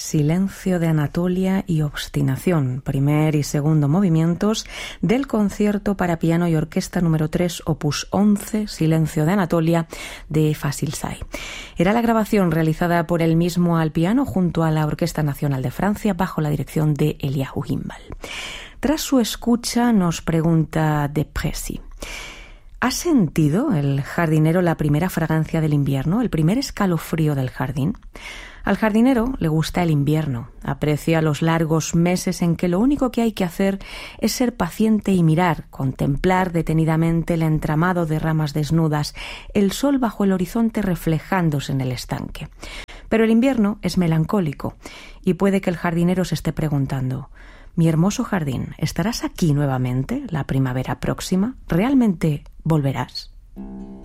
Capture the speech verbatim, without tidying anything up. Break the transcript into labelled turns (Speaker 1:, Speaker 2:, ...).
Speaker 1: Silencio de Anatolia y Obstinación, primer y segundo movimientos del concierto para piano y orquesta número tres, opus once, Silencio de Anatolia, de Fasil Say. Era la grabación realizada por él mismo al piano junto a la Orquesta Nacional de Francia bajo la dirección de Eliahu Himbal. Tras su escucha nos pregunta De Pressy: ¿ha sentido el jardinero la primera fragancia del invierno, el primer escalofrío del jardín? Al jardinero le gusta el invierno, aprecia los largos meses en que lo único que hay que hacer es ser paciente y mirar, contemplar detenidamente el entramado de ramas desnudas, el sol bajo el horizonte reflejándose en el estanque. Pero el invierno es melancólico y puede que el jardinero se esté preguntando: mi hermoso jardín, ¿estarás aquí nuevamente la primavera próxima? ¿Realmente volverás?